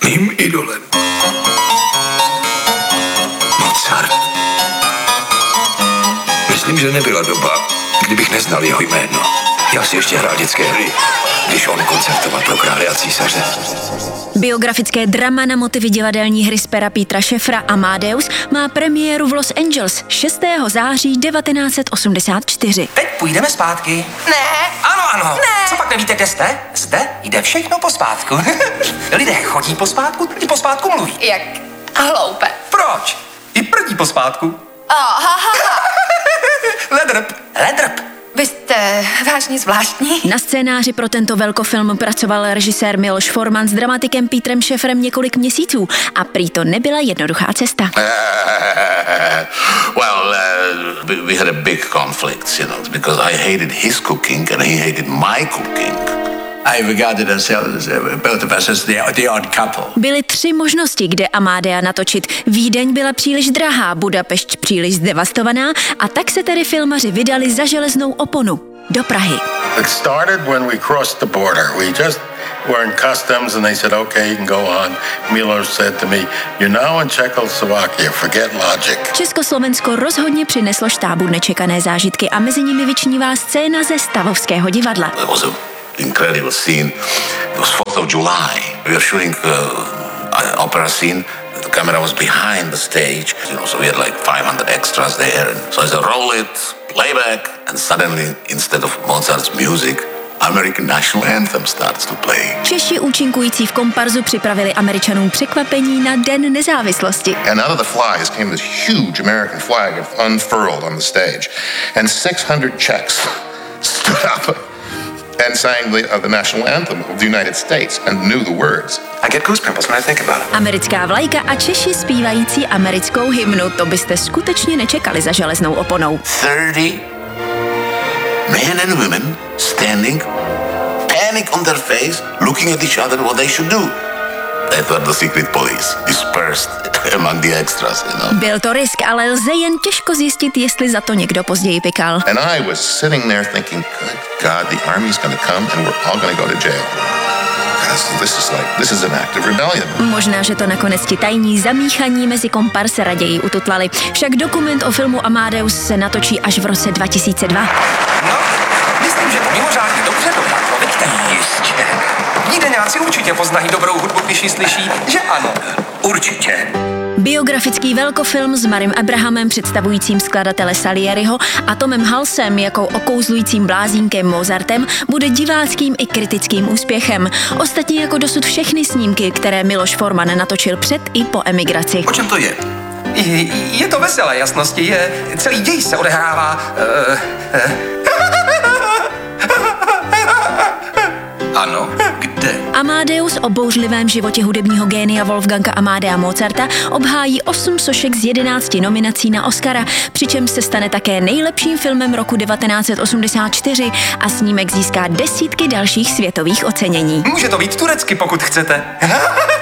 Mým idolem. Mozart. Myslím, že nebyla doba, kdybych neznal jeho jméno. Já si ještě hrál dětské hry, když on koncertoval pro krále a císaře. Biografické drama na motivy divadelní hry z pera Petra Sheffera Amadeus má premiéru v Los Angeles 6. září 1984. Teď půjdeme zpátky. Ne. Ano. Ne. Co pak nevíte, kde jste? Zde jde všechno pospátku. Lidé chodí pospátku, i pospátku mluví. Jak hloupe. Proč? I prdí pospátku. Aha. Ledrp. Vy jste vážně zvláštní. Na scénáři pro tento velkofilm pracoval režisér Miloš Forman s dramatikem Petrem Shefferem několik měsíců a prý to nebyla jednoduchá cesta. We had a big conflict, because I hated his cooking and he hated my cooking. I regarded ourselves, both of us, as the odd couple. Byly 3 možnosti, kde Amadea natočit. Vídeň byla příliš drahá, Budapešť příliš zdevastovaná a tak se tedy filmaři vydali za železnou oponu do Prahy. It started when we crossed the border. We just were in customs and they said, okay, you can go on. Miloš said to me, you're now in Czechoslovakia, forget logic. Československo rozhodně přineslo štábu nečekané zážitky a mezi nimi vyčnívá scéna ze Stavovského divadla. Incredible scene. It was 4th of July. We were shooting an opera scene. The camera was behind the stage, so we had like 500 extras there. So I said, roll it, playback, and suddenly, instead of Mozart's music, American national anthem starts to play. Češi účinkující v komparzu připravili Američanům překvapení na Den nezávislosti. And out of the flies came this huge American flag unfurled on the stage. And 600 Czechs stood up and sang the national anthem of the United States and knew the words. I get goosebumps when I think about it. Americká vlajka a Češi zpívající americkou hymnu, to byste skutečně nečekali za železnou oponou. 30 men and women standing, panic on their face, looking at each other what they should do. That were the secret police, dispersed among the extras, Byl to risk, ale lze jen těžko zjistit, jestli za to někdo později pikal. And I was sitting there thinking, good God, the army's going to come and we're all going to go to jail. This is an act of rebellion. Možná, že to nakonec ti tajní zamíchaní mezi kompars raději ututlali. Však dokument o filmu Amadeus se natočí až v roce 2002. No, myslím, že to mimořádně dobře dopadlo, vidíte? Jistě. Vídeňáci určitě poznají dobrou hudbu, když ji slyší, že ano? Určitě. Biografický velkofilm s Marym Abrahamem představujícím skladatele Salieriho a Tomem Halsem jako okouzlujícím blázínkem Mozartem bude diváckým i kritickým úspěchem. Ostatně jako dosud všechny snímky, které Miloš Forman natočil před i po emigraci. O čem to je? Je to veselé jasnosti, celý děj se odehrává... Ano, kde? Amadeus o bouřlivém životě hudebního génia Wolfganga Amadea Mozarta obhájí 8 sošek z 11 nominací na Oscara, přičemž se stane také nejlepším filmem roku 1984 a snímek získá desítky dalších světových ocenění. Může to být turecky, pokud chcete.